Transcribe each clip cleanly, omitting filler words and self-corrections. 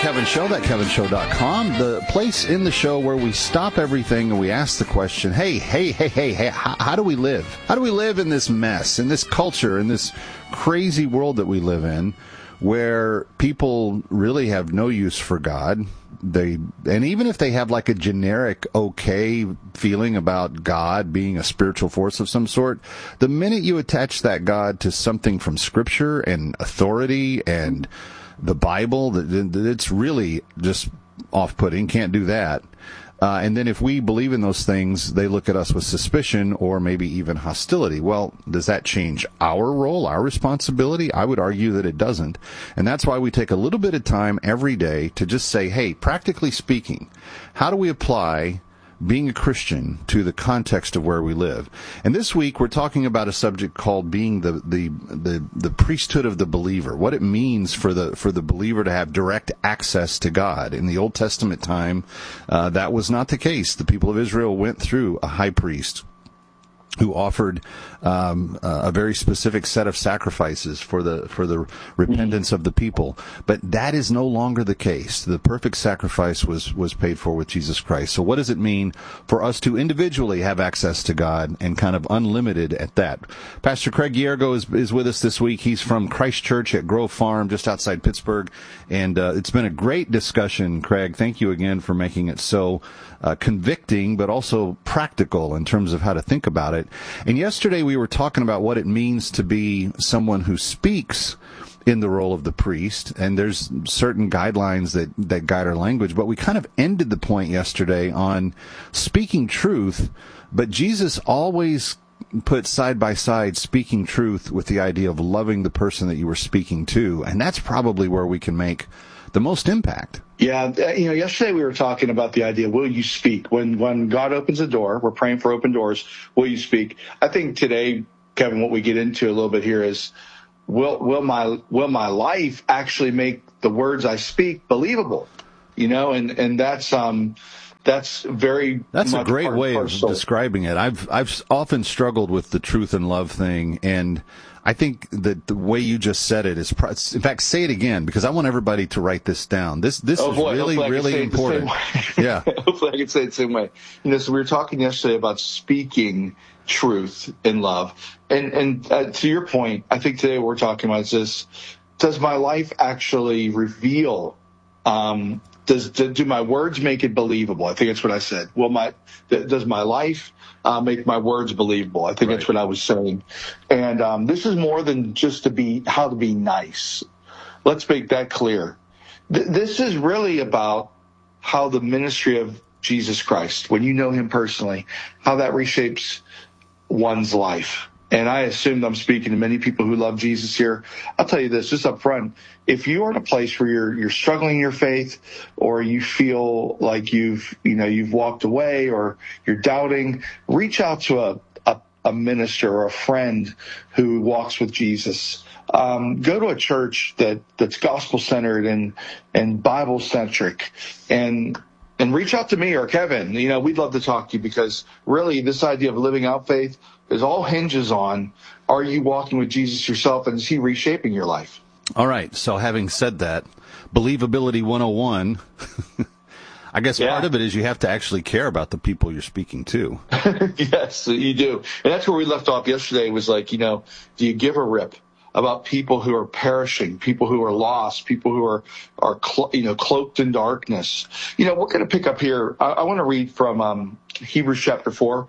Kevin Show, thatkevinshow.com, the place in the show where we stop everything and we ask the question, hey, how do we live? How do we live in this mess, in this culture, in this crazy world that we live in, where people really have no use for God? And even if they have like a generic okay feeling about God being a spiritual force of some sort, the minute you attach that God to something from Scripture and authority and the Bible, it's really just off-putting. Can't do that. And then if we believe in those things, they look at us with suspicion or maybe even hostility. Well, does that change our role, our responsibility? I would argue that it doesn't. And that's why we take a little bit of time every day to just say, hey, practically speaking, how do we apply being a Christian to the context of where we live? And this week we're talking about a subject called being the priesthood of the believer, what it means for the believer to have direct access to God. In the Old Testament time, that was not the case. The people of Israel went through a high priest who offered a very specific set of sacrifices for the repentance of the people. But that is no longer the case. The perfect sacrifice was paid for with Jesus Christ. So what does it mean for us to individually have access to God and kind of unlimited at that? Pastor Craig Yergo is with us this week. He's from Christ Church at Grove Farm, just outside Pittsburgh. And it's been a great discussion, Craig. Thank you again for making it so convicting, but also practical in terms of how to think about it. And yesterday we were talking about what it means to be someone who speaks in the role of the priest, and there's certain guidelines that guide our language, but we kind of ended the point yesterday on speaking truth, but Jesus always put side by side speaking truth with the idea of loving the person that you were speaking to, and that's probably where we can make the most impact. Yeah, yesterday we were talking about the idea, will you speak? When God opens a door, we're praying for open doors, will you speak? I think today, Kevin, what we get into a little bit here is, will my life actually make the words I speak believable? And that's a great way of describing it. I've often struggled with the truth and love thing, and I think that the way you just said it is, in fact, say it again, because I want everybody to write this down. This is really important. Yeah. Hopefully I can say it the same way. So we were talking yesterday about speaking truth in love. And to your point, I think today what we're talking about is this: does my life actually reveal, do my words make it believable? I think that's what I said. Does my life make my words believable? I think That's what I was saying. And this is more than just how to be nice. Let's make that clear. This is really about how the ministry of Jesus Christ, when you know him personally, how that reshapes one's life. And I assume I'm speaking to many people who love Jesus here. I'll tell you this, just up front, if you are in a place where you're struggling in your faith, or you feel like you've walked away, or you're doubting, reach out to a minister or a friend who walks with Jesus. Go to a church that's gospel-centered and Bible-centric, and reach out to me or Kevin. We'd love to talk to you, because really this idea of living out faith is all hinges on, are you walking with Jesus yourself, and is he reshaping your life? All right. So having said that, Believability 101, I guess part of it is you have to actually care about the people you're speaking to. Yes, you do. And that's where we left off yesterday, was like, do you give a rip about people who are perishing, people who are lost, people who are cloaked in darkness? We're going to pick up here. I want to read from Hebrews chapter 4.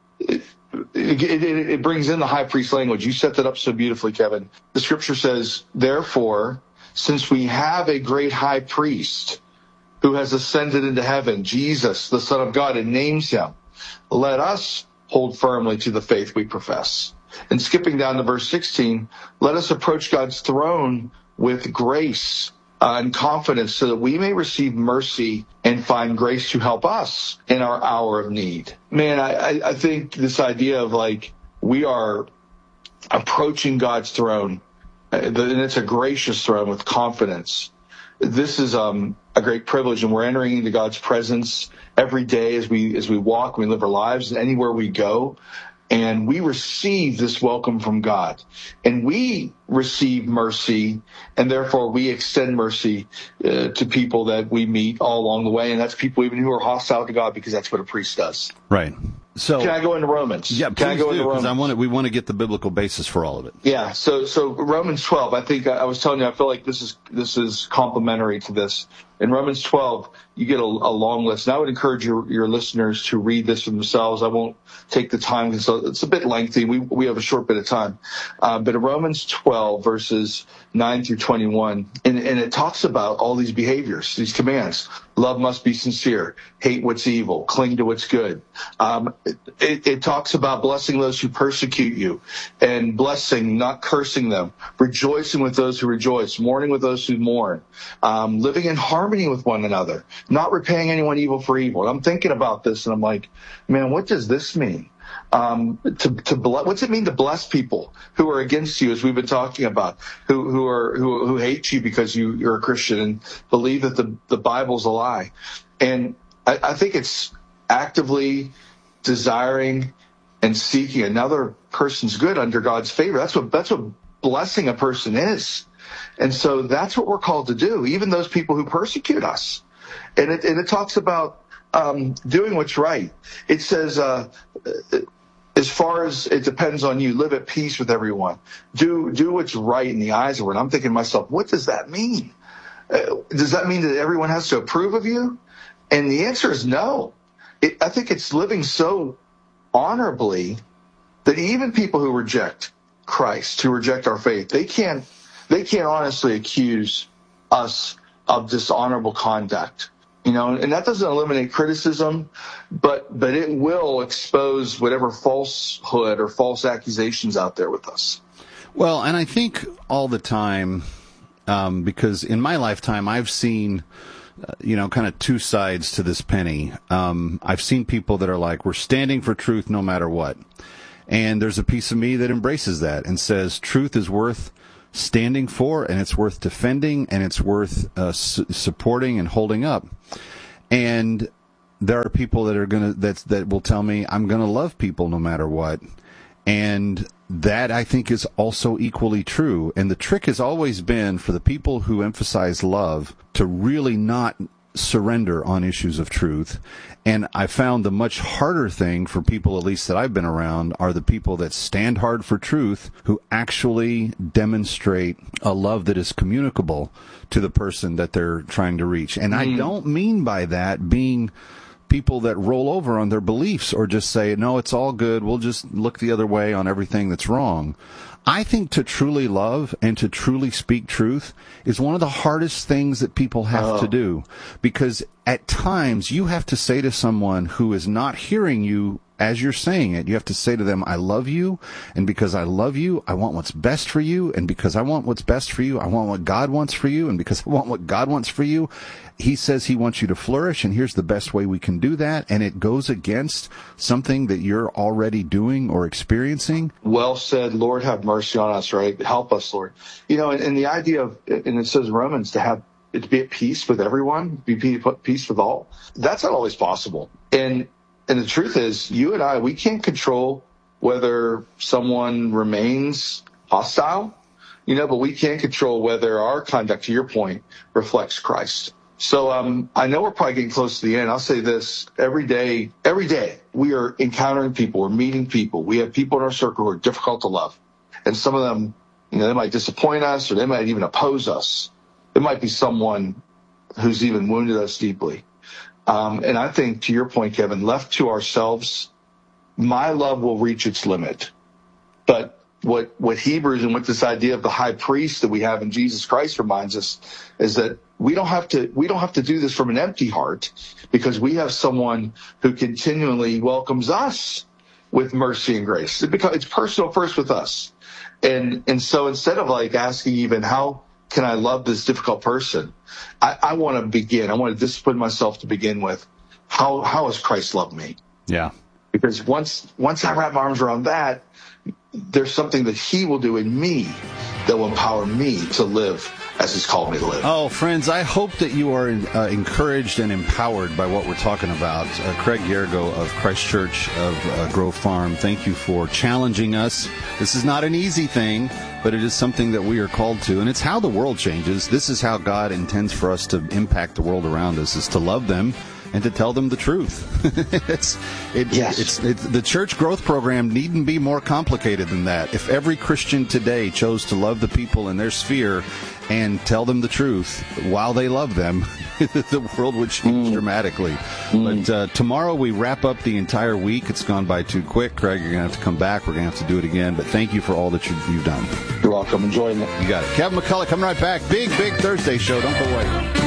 It brings in the high priest language. You set that up so beautifully, Kevin. The scripture says, therefore, since we have a great high priest who has ascended into heaven, Jesus, the Son of God, and names him, let us hold firmly to the faith we profess. And skipping down to verse 16, let us approach God's throne with grace and confidence, so that we may receive mercy and find grace to help us in our hour of need. Man, I think this idea of we are approaching God's throne, and it's a gracious throne with confidence. This is a great privilege, and we're entering into God's presence every day as we walk, we live our lives, and anywhere we go. And we receive this welcome from God. And we receive mercy, and therefore we extend mercy to people that we meet all along the way, and that's people even who are hostile to God, because that's what a priest does. Right. So can I go into Romans? Yeah, can I go into Romans? Because we want to get the biblical basis for all of it. Yeah. So Romans 12. I think I was telling you, I feel like this is complementary to this. In Romans 12, you get a long list. And I would encourage your listeners to read this for themselves. I won't take the time because it's a bit lengthy. We have a short bit of time. But in Romans 12, verses 9 through 21, and it talks about all these behaviors, these commands. Love must be sincere. Hate what's evil. Cling to what's good. It talks about blessing those who persecute you, and blessing, not cursing them. Rejoicing with those who rejoice. Mourning with those who mourn. Living in harmony with one another. Not repaying anyone evil for evil. And I'm thinking about this, and I'm like, man, what does this mean? What's it mean to bless people who are against you, as we've been talking about, who hate you because you're a Christian and believe that the Bible's a lie? And I think it's actively desiring and seeking another person's good under God's favor. That's what blessing a person is. And so that's what we're called to do, even those people who persecute us. And it talks about doing what's right. It says, as far as it depends on you, live at peace with everyone. Do what's right in the eyes of everyone. I'm thinking to myself, what does that mean? Does that mean that everyone has to approve of you? And the answer is no. I think it's living so honorably that even people who reject Christ, who reject our faith, they can't honestly accuse us of dishonorable conduct. And that doesn't eliminate criticism, but it will expose whatever falsehood or false accusations out there with us. Well, and I think all the time, because in my lifetime I've seen, kind of two sides to this penny. I've seen people that are like, we're standing for truth no matter what. And there's a piece of me that embraces that and says truth is worth standing for, and it's worth defending, and it's worth supporting and holding up. And there are people that are that will tell me I'm gonna love people no matter what, and that I think is also equally true. And the trick has always been for the people who emphasize love to really not surrender on issues of truth. And I found the much harder thing for people, at least that I've been around, are the people that stand hard for truth, who actually demonstrate a love that is communicable to the person that they're trying to reach. And I don't mean by that being people that roll over on their beliefs or just say, no, it's all good, we'll just look the other way on everything that's wrong. I think to truly love and to truly speak truth is one of the hardest things that people have to do, because at times you have to say to someone who is not hearing you as you're saying it, you have to say to them, I love you, and because I love you, I want what's best for you, and because I want what's best for you, I want what God wants for you, and because I want what God wants for you, He says He wants you to flourish, and here's the best way we can do that, and it goes against something that you're already doing or experiencing. Well said. Lord, have mercy on us, right? Help us, Lord. And the idea of, and it says in Romans, to be at peace with everyone, be at peace with all, that's not always possible. And the truth is, you and I, we can't control whether someone remains hostile, but we can control whether our conduct, to your point, reflects Christ. So I know we're probably getting close to the end. I'll say this, every day we are encountering people, we're meeting people. We have people in our circle who are difficult to love. And some of them, they might disappoint us, or they might even oppose us. It might be someone who's even wounded us deeply. And I think, to your point, Kevin, left to ourselves, my love will reach its limit. But what Hebrews and what this idea of the high priest that we have in Jesus Christ reminds us is that we don't have to do this from an empty heart, because we have someone who continually welcomes us with mercy and grace. It's personal first with us. And so instead of like asking even how can I love this difficult person, I want to discipline myself to begin with. How has Christ loved me? Yeah. Because once I wrap my arms around that, there's something that He will do in me that will empower me to live as He's called me to live. Oh, friends, I hope that you are encouraged and empowered by what we're talking about. Craig Yergo of Christ Church of Grove Farm, thank you for challenging us. This is not an easy thing, but it is something that we are called to, and it's how the world changes. This is how God intends for us to impact the world around us, is to love them and to tell them the truth. The church growth program needn't be more complicated than that. If every Christian today chose to love the people in their sphere and tell them the truth while they love them, the world would change dramatically. But tomorrow we wrap up the entire week. It's gone by too quick. Craig, you're going to have to come back. We're going to have to do it again. But thank you for all that you've done. You're welcome. Enjoying it. You got it. Kevin McCullough coming right back. Big Thursday show. Don't go away.